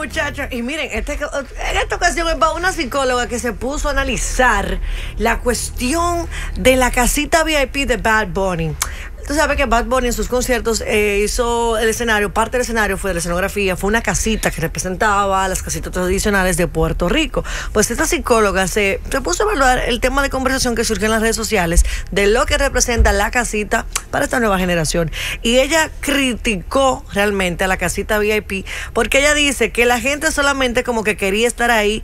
muchachos. Y miren, en esta ocasión es para una psicóloga que se puso a analizar la cuestión de la casita VIP de Bad Bunny. Tú sabes que Bad Bunny en sus conciertos hizo el escenario, parte del escenario fue de la escenografía, fue una casita que representaba las casitas tradicionales de Puerto Rico. Pues esta psicóloga se puso a evaluar el tema de conversación que surgió en las redes sociales de lo que representa la casita para esta nueva generación. Y ella criticó realmente a la casita VIP porque ella dice que la gente solamente como que quería estar ahí,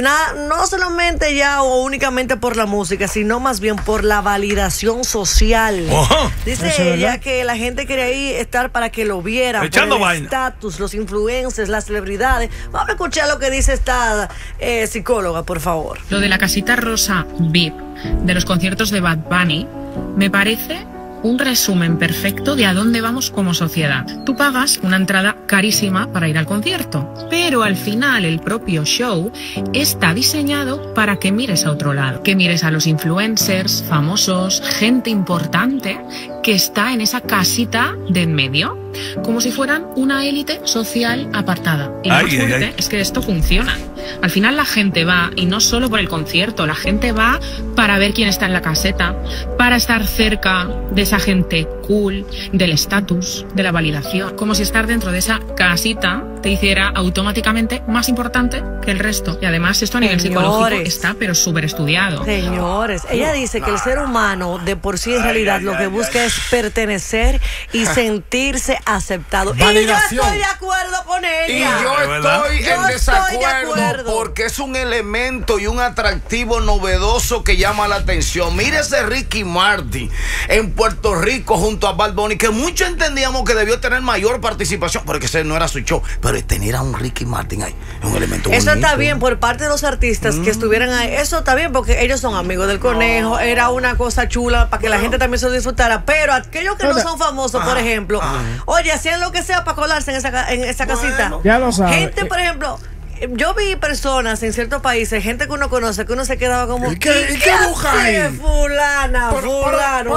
no solamente ya o únicamente por la música, sino más bien por la validación social. Dice ella que la gente quería ahí estar para que lo vieran, por el estatus, los influencers, las celebridades. Vamos a escuchar lo que dice esta psicóloga, por favor. Lo de la casita rosa VIP de los conciertos de Bad Bunny me parece un resumen perfecto de a dónde vamos como sociedad. Tú pagas una entrada carísima para ir al concierto, pero al final el propio show está diseñado para que mires a otro lado, que mires a los influencers, famosos, gente importante que está en esa casita de en medio, como si fueran una élite social apartada. Y lo más fuerte es que esto funciona. Al final la gente va, y no solo por el concierto, la gente va para ver quién está en la caseta, para estar cerca de esa gente cool, del estatus, de la validación, como si estar dentro de esa casita te hiciera automáticamente más importante que el resto. Y además esto a nivel psicológico está pero súper estudiado. Señores, ella dice que el ser humano de por sí en realidad lo que busca es pertenecer y sentirse aceptado. Validación. Y yo estoy de acuerdo con ella. Y yo estoy en desacuerdo porque es un elemento y un atractivo novedoso que llama la atención. Mire ese Ricky Martin en Puerto Rico junto a Bad Bunny, que muchos entendíamos que debió tener mayor participación, porque ese no era su show, pero tener a un Ricky Martin ahí es un elemento bonito. Eso está bien por parte de los artistas que estuvieran ahí. Eso está bien porque ellos son amigos del conejo. Era una cosa chula para que la gente también se lo disfrutara. Pero aquellos que no son famosos, por ejemplo, oye, hacían lo que sea para colarse en esa casita. Ya lo sabes. Gente, por ejemplo, yo vi personas en ciertos países, gente que uno conoce, que uno se quedaba como, ¿Y qué busca ahí? Fulana, fulano.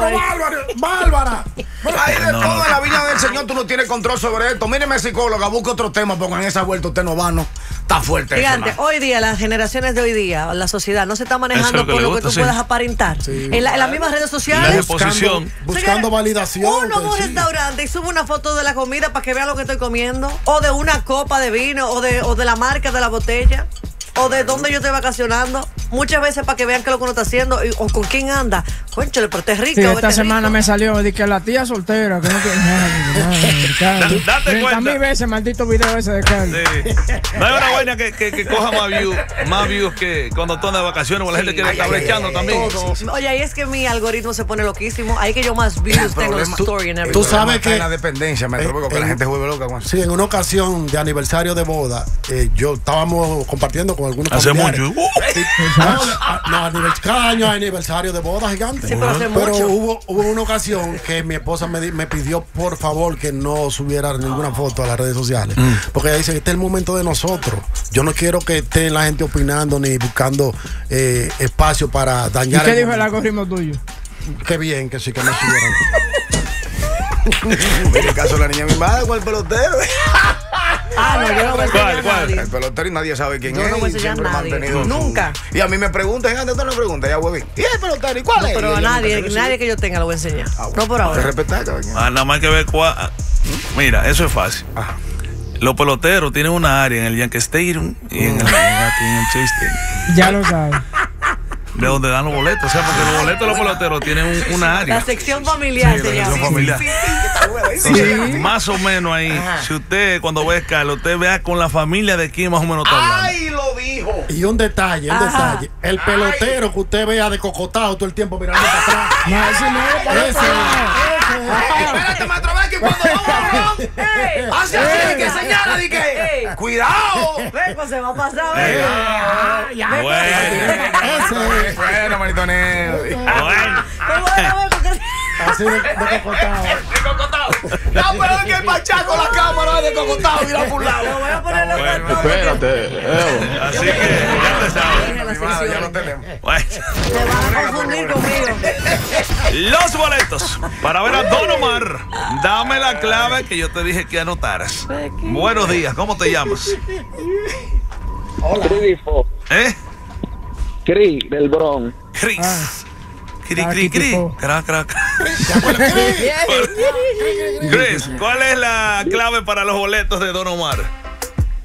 Bárbara. Ahí de todo en la viña del Señor tú no tienes control sobre esto. Míreme, psicóloga, busca otro tema, porque en esa vuelta usted no va, ¿no? Está fuerte. Fíjate, hoy día, las generaciones de hoy día, la sociedad no se está manejando por lo que tú puedas aparentar. Sí. En las mismas redes sociales. Buscando validación. Uno va a un restaurante y sube una foto de la comida para que vean lo que estoy comiendo. O de una copa de vino, o de la marca de la botella, o de dónde yo estoy vacacionando. Muchas veces para que vean qué es lo que uno está haciendo o con quién anda. Cónchale, pero te es rico. Sí, esta semana me salió de que la tía soltera, que no tiene date cuenta. 30,000 veces maldito video ese de Carlos. Sí. No hay una vaina que coja más views que cuando tú andas de vacaciones, o la gente quiere estar brechando también. Oye, ahí es que mi algoritmo se pone loquísimo. Ahí que yo más views tengo en story en everything. Tú sabes que la dependencia, me que la gente vuelve loca. Sí, en una ocasión de aniversario de boda, yo estábamos compartiendo con algunos familiares. Hace mucho. Cada año hay aniversario de boda gigante. Sí, pero hubo una ocasión que mi esposa me pidió por favor que no subiera ninguna foto a las redes sociales, porque ella dice que este es el momento de nosotros. Yo no quiero que esté la gente opinando ni buscando espacio para dañar. ¿Y qué dijo el algoritmo tuyo? Qué bien que sí, que no subieran. En el caso de la niña mimada con el pelotero. No, yo no voy a enseñar a nadie. El pelotero y nadie sabe quién es. Yo no voy a enseñar a nadie. Nunca. Y a mí me preguntan, antes tú no me preguntas, ya huevín. ¿Y el pelotero? ¿Y cuál es? Pero a nadie que yo tenga lo voy a enseñar. No por ahora. Te respetar, cabrón. Nada más que ver cuál. Mira, eso es fácil. Ajá. Los peloteros tienen una área en el Yankee Stadium y en el Chase Stadium. Ya lo sabes. De donde dan los boletos, o sea, porque los boletos de los peloteros tienen una área. La sección familiar se llama. Entonces, más o menos ahí, si usted cuando ve a Carlos, usted vea con la familia de quién más o menos está hablando. ¡Ay, lo dijo! Y un detalle. El pelotero que usted vea de cocotado todo el tiempo mirando para atrás. No, ese no es Espérate, maestro, ve que cuando vamos hace así, que señala, di que cuidado. Pues se va a pasar. Bueno, manito negro. Así de cocotado. No, pero es que el machaco la cámara es de cocotado, mira por un lado. Lo voy a poner Espérate, así que ya te sabes. las ya secciones. lo tenemos. Bueno. Se van a confundir conmigo. Los boletos para ver a Don Omar. Dame la clave que yo te dije que anotaras. Buenos días, ¿cómo te llamas? ¿Eh? Cri del Bronx. Chris. Cri. Crac. Chris, ¿cuál es la clave para los boletos de Don Omar?